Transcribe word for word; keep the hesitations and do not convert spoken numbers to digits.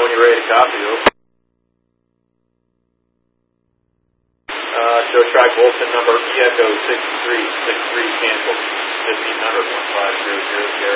when you're ready to copy, though. Uh, show track bulletin number E Echo six three six three canceled. fifteen hundred one five zero zero.